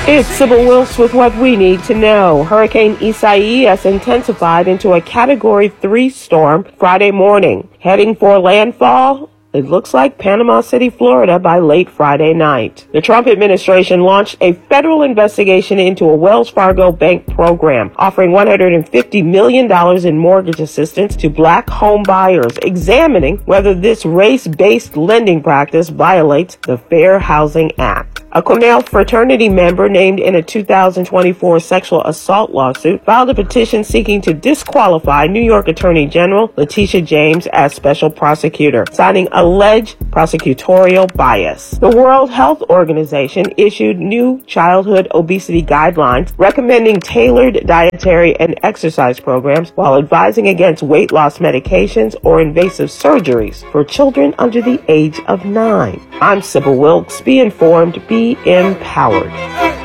It's Sybil Wilkes with what we need to know. Hurricane Isaias intensified into a Category 3 storm Friday morning, heading for landfall. It looks like Panama City, Florida by late Friday night. The Trump administration launched a federal investigation into a Wells Fargo bank program offering $150 million in mortgage assistance to black home buyers, examining whether this race-based lending practice violates the Fair Housing Act. A Cornell fraternity member named in a 2024 sexual assault lawsuit filed a petition seeking to disqualify New York Attorney General Letitia James as special prosecutor, citing alleged prosecutorial bias. The World Health Organization issued new childhood obesity guidelines recommending tailored dietary and exercise programs while advising against weight loss medications or invasive surgeries for children under the age of 9. I'm Sybil Wilkes. Be informed, be empowered.